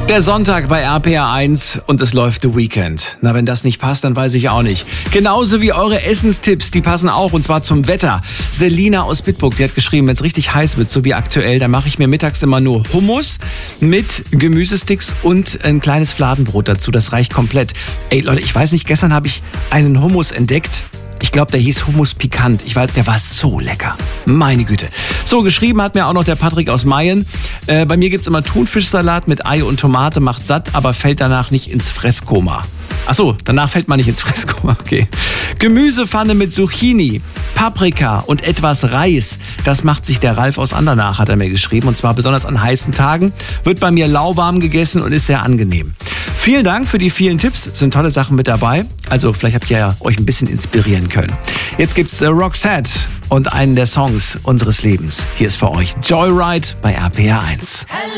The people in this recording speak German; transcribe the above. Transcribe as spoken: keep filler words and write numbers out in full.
Der Sonntag bei R P R eins und es läuft The Weekend. Na, wenn das nicht passt, dann weiß ich auch nicht. Genauso wie eure Essenstipps, die passen auch, und zwar zum Wetter. Selina aus Bitburg, die hat geschrieben, wenn es richtig heiß wird, so wie aktuell, dann mache ich mir mittags immer nur Hummus mit Gemüsesticks und ein kleines Fladenbrot dazu. Das reicht komplett. Ey Leute, ich weiß nicht, gestern habe ich einen Hummus entdeckt. Ich glaube, der hieß Hummus Pikant. Ich weiß, der war so lecker. Meine Güte. So, geschrieben hat mir auch noch der Patrick aus Mayen. Äh, bei mir gibt's immer Thunfischsalat mit Ei und Tomate, macht satt, aber fällt danach nicht ins Fresskoma. Ach so, danach fällt man nicht ins Fresskoma, okay. Gemüsepfanne mit Zucchini, Paprika und etwas Reis. Das macht sich der Ralf aus Andernach, hat er mir geschrieben. Und zwar besonders an heißen Tagen. Wird bei mir lauwarm gegessen und ist sehr angenehm. Vielen Dank für die vielen Tipps. Sind tolle Sachen mit dabei. Also vielleicht habt ihr ja euch ein bisschen inspirieren können. Jetzt gibt's äh, Roxette und einen der Songs unseres Lebens. Hier ist für euch Joyride bei R P R eins.